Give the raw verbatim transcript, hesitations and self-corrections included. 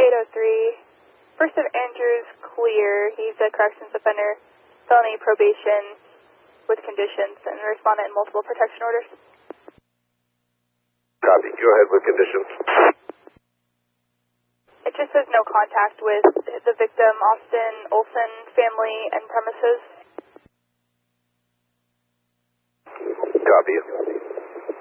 eight oh three. First of Andrews, clear. He's a corrections offender, felony probation with conditions, and respondent in multiple protection orders. Copy. Go ahead with conditions. It just says no contact with the victim, Austin Olson, family, and premises. Copy.